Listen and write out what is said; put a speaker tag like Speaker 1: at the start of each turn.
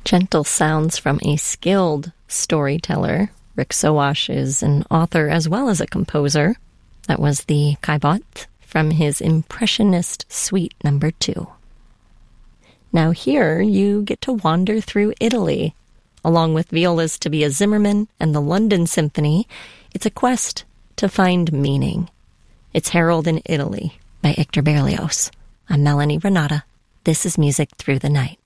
Speaker 1: Gentle sounds from a skilled storyteller. Rick Sowash is an author as well as a composer. That was the Caillebotte from his Impressionist Suite No. 2. Now here you get to wander through Italy. Along with Viola's Tobias Zimmerman and the London Symphony, it's a quest to find meaning. It's Harold in Italy by Hector Berlioz. I'm Melanie Renata. This is Music Through the Night.